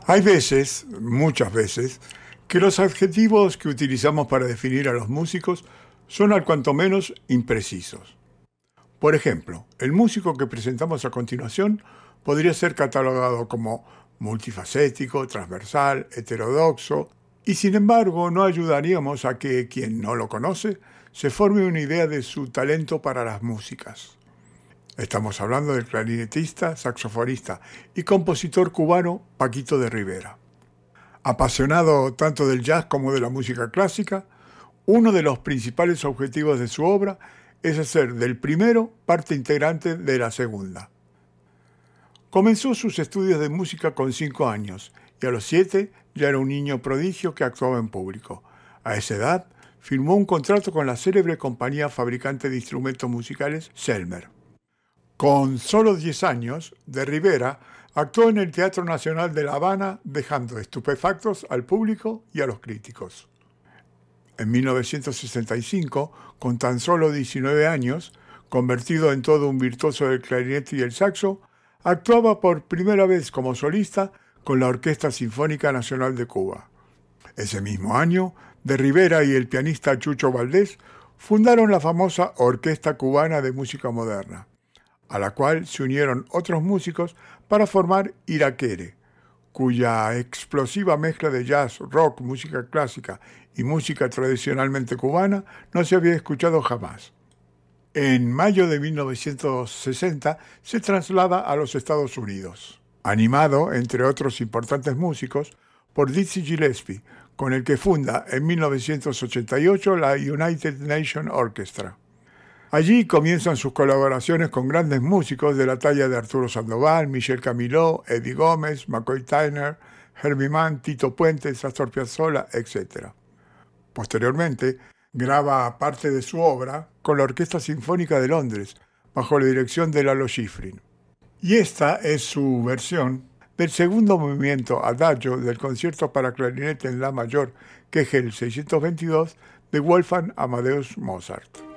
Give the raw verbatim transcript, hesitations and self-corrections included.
Hay veces, muchas veces, que los adjetivos que utilizamos para definir a los músicos son al cuanto menos imprecisos. Por ejemplo, el músico que presentamos a continuación podría ser catalogado como multifacético, transversal, heterodoxo, y sin embargo no ayudaríamos a que quien no lo conoce se forme una idea de su talento para las músicas. Estamos hablando del clarinetista, saxofonista y compositor cubano Paquito de Rivera. Apasionado tanto del jazz como de la música clásica, uno de los principales objetivos de su obra es hacer del primero parte integrante de la segunda. Comenzó sus estudios de música con cinco años y a los siete ya era un niño prodigio que actuaba en público. A esa edad firmó un contrato con la célebre compañía fabricante de instrumentos musicales Selmer. Con solo diez años, de Rivera actuó en el Teatro Nacional de La Habana, dejando estupefactos al público y a los críticos. En mil novecientos sesenta y cinco, con tan solo diecinueve años, convertido en todo un virtuoso del clarinete y el saxo, actuaba por primera vez como solista con la Orquesta Sinfónica Nacional de Cuba. Ese mismo año, de Rivera y el pianista Chucho Valdés fundaron la famosa Orquesta Cubana de Música Moderna, a la cual se unieron otros músicos para formar Iraquere, cuya explosiva mezcla de jazz, rock, música clásica y música tradicionalmente cubana no se había escuchado jamás. En mayo de mil novecientos sesenta se traslada a los Estados Unidos, animado, entre otros importantes músicos, por Dizzy Gillespie, con el que funda en mil novecientos ochenta y ocho la United Nations Orchestra. Allí comienzan sus colaboraciones con grandes músicos de la talla de Arturo Sandoval, Michel Camilo, Eddie Gómez, McCoy Tyner, Herbie Mann, Tito Puente, Astor Piazzolla, etcétera. Posteriormente, graba parte de su obra con la Orquesta Sinfónica de Londres, bajo la dirección de Lalo Schifrin. Y esta es su versión del segundo movimiento Adagio del concierto para clarinete en la mayor, Kegel seiscientos veintidós, de Wolfgang Amadeus Mozart.